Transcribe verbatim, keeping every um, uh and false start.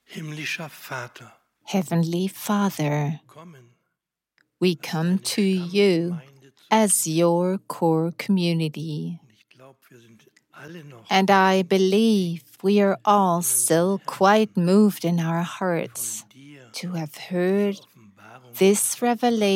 Himmlischer Vater, Heavenly Father, kommen we come to you as your core community, und ich glaube, wir sind alle noch and I believe we are all still quite moved in our hearts von dir to have heard Offenbarung this revelation